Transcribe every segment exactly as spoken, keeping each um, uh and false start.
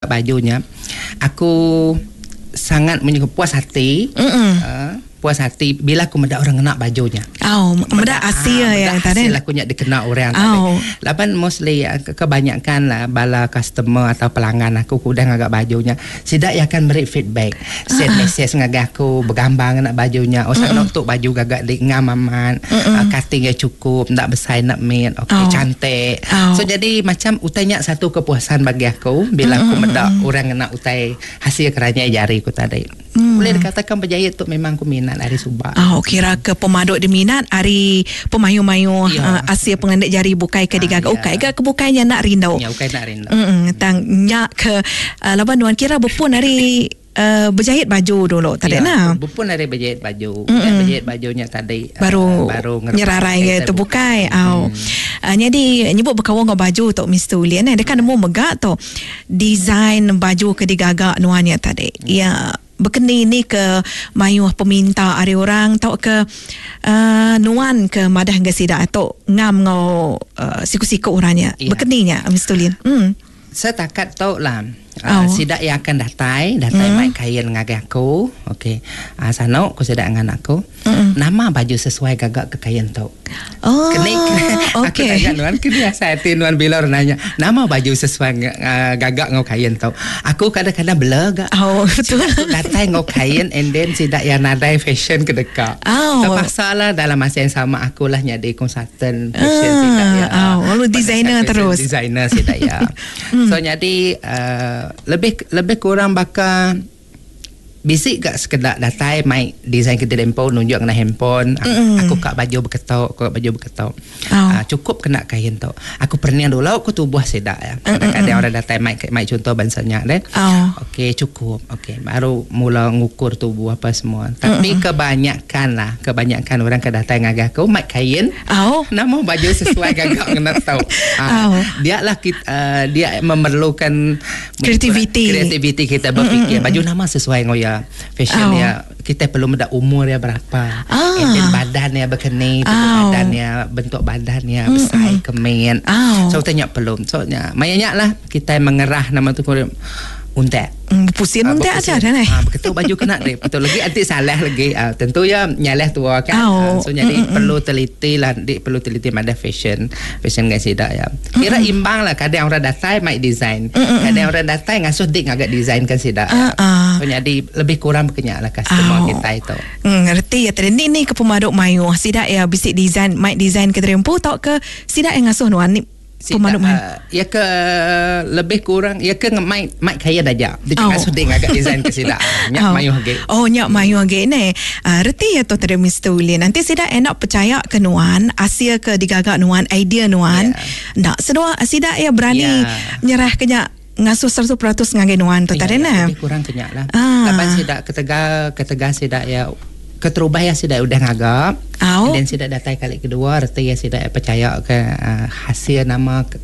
bajunya, aku sangat menyukai puas hati. Uh, puas hati bila aku mendak orang nak bajunya. Oh, mendak Asia ya tadi. Hasil aku nyak dikenal orang tadi. Lapan mostly kebanyakan lah bala customer atau pelanggan aku udah ngagak bajunya. Sidak ya akan beri feedback. Send message ngagak aku bergambar nak bajunya. Oh sana untuk baju gagak di ngamaman. Cutting yang cukup, ndak besar nak mid. Okey cantik. So jadi macam utainya satu kepuasan bagi aku bila aku mendak orang nak utai hasil keranya jari aku tadi. Boleh dikatakan berjaya tu memang aku minat hari Subak. Oh, kira ke pemaduk diminat hari pemayu-mayu ya. uh, Asia pengendak jari bukai ke digaga. Ah, ukai ya. Ke bukainya nak rindau. Ya, ukai nak rindau. Mm tang nyak ke uh, laban nuan kira berpun hari Uh, berjahit baju dulu tadi ya, nah. Berpun dari berjahit baju. Mm-hmm. Berjahit bajunya tadi baru, uh, baru nyerarai tu bukai. Oh. Hmm. Uh, jadi nyebut berkawan dengan baju tu Mister Ulian eh. Dia kan nemu megak tu design baju ke digagak nuannya tadi. Hmm. Ya berkeni ni ke mayuh peminta hari orang tau ke uh, nuan ke madah ke sidak atau ngam ngau uh, siku-siku orangnya. Ya. Berkeninya Mister Ulian. Hmm. Setakat tau lah. Uh, oh. Sidak yang akan datai datai mm. mai kain ngagak aku. Okey. Ah uh, sanok aku sidak dengan aku. Mm. Nama baju sesuai gagak ke kain tu. Oh. Kena okay. Aku tanya nuan kena saya nuan bila nanya nama baju sesuai uh, gagak ngau kain tu. Aku kadang-kadang blur gak. Oh betul. Datai ngau kain and then sidak yang nadai fashion ke dekat. Oh. Terpaksa lah dalam masa yang sama aku lah nyadi konsultan fashion uh, sidak ya. Oh, lalu designer terus. Designer sidak ya. mm. So jadi uh, lebih lebih kurang bakal bisik gak sekedar datai mai design ke handphone nunjuk kena handphone mm. aku kak baju berketok aku kak baju berketok oh. uh, cukup kena kain tu aku pernah dulu aku tubuh sedak ya kadang-kadang orang datai mai mai contoh bansanya deh oh. okey cukup okey baru mula ngukur tubuh apa semua tapi mm. kebanyakan lah kebanyakan orang ke datai ngagak aku mai kain oh. nama baju sesuai gagak kena tahu uh, oh. dia lah kita, uh, dia memerlukan kreativiti kreativiti kita berfikir mm. baju nama sesuai ngoya fashion oh. ya kita perlu mendak umur ya berapa ah. and then badannya berkeni oh. badannya bentuk badannya mm-hmm. besar kemen oh. so tanya perlu so nya mayanya lah kita mengerah nama tu untek mm, pusing uh, untek aja dah ah betul baju kena deh betul lagi anti salah lagi uh, tentu ya nyaleh tua kan oh. uh, so jadi mm-hmm. perlu teliti lah di perlu teliti mana fashion fashion gak sidak ya kira mm-hmm. imbang lah kadang orang datai mai design mm-hmm. kadang orang datai ngasuh dik ngagak design kan sidak uh, uh. so jadi lebih kurang berkenyak lah customer oh. kita itu mm, ngerti ya tadi ni ke pemaduk mayu sidak ya bisik design mai design ke terempu tau ke sidak yang ngasuh nuan ni pemaduk mayu uh, ya ke lebih kurang ya ke mai mai kaya aja dia oh. ngasuh dik ngagak design ke sidak nyak oh. mayu hage oh nyak mayu hage ni uh, reti ya tu tadi Mister Ulian nanti sidak enak percaya ke nuan Asia ke digagak nuan idea nuan yeah. nak sedua sidak ya berani yeah. nyerah ke nyak ngasuh seratus peratus ngagai nuan tu tadi nah lebih kurang kenyak lah ah. Lapan sidak ketega ketega sidak ya keterubah ya sidak udah ngagap oh. dan sidak datai kali kedua reti ya sidak percaya ke uh, hasil nama ke,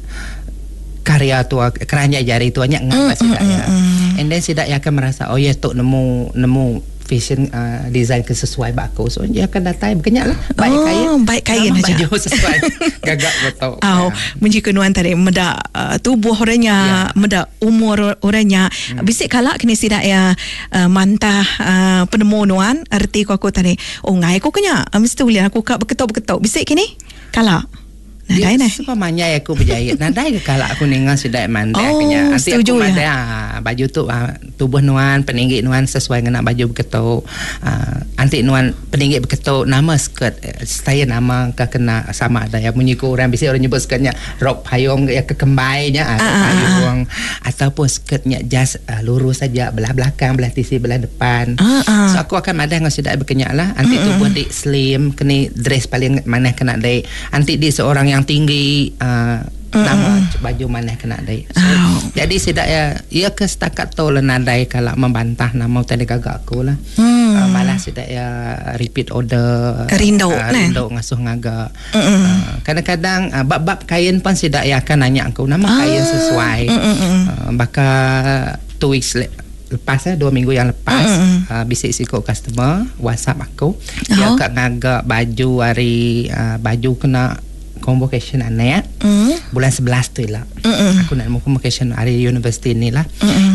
karya tu keranya jari tu banyak ngapa mm, sidak mm, ya mm. and then sidak ya akan merasa oh ya tu nemu nemu fashion uh, design ke sesuai baku so dia akan datai berkenyak lah baik oh, kain baik kain aja baju sesuai gagak betul oh, ya. Menjika nuan tadi meda uh, tubuh orangnya ya. Meda umur orangnya hmm. bisik kalak kini sidak ya uh, mantah uh, penemu nuan arti ku aku tadi oh ngai aku kenya uh, Mister Ulian aku kak berketok-berketok bisik kini kalak nadai nah. Sebab manya aku berjaya. Nadai ke kalau aku ningal sudah mandai oh, kenya. Nanti aku mandai ya. ah, baju tu ah, tubuh nuan peninggi nuan sesuai dengan baju berketuk. Ah, nanti nuan peninggi berketuk nama skirt saya nama ke kena sama ada yang menyiku orang biasa orang nyebut skirtnya rok payung ya kekembainya atau ah, payung ah. ataupun skirtnya just ah, lurus saja belah belakang belah sisi belah depan. Ah, ah. So aku akan mandai dengan sudah berkenyak lah. Nanti mm-hmm. tubuh dik slim kena dress paling mana kena dai. Nanti di seorang yang yang tinggi uh, mm-hmm. nama baju mana kena dai. So, oh. Jadi sidak ya ia ke setakat tu lah nadai kalau membantah nama tadi gagak aku lah. Hmm. Uh, malah sidak ya repeat order rindo uh, rindo ngasuh ngagak. Mm-hmm. Uh, kadang-kadang uh, bab-bab kain pun sidak ya akan nanya aku nama ah. kain sesuai. Mm-hmm. Uh, bakal two weeks le- lepas eh, dua minggu yang lepas mm-hmm. uh, bisik sikut customer WhatsApp aku dia oh. kat ngagak baju hari uh, baju kena convocation aneh mm. bulan sebelas tu lah mm-mm. aku nak mau convocation hari universiti ni lah mm-mm.